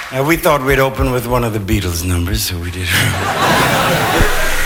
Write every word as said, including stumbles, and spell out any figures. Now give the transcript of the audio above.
Uh, we thought we'd open with one of the Beatles numbers, so we did.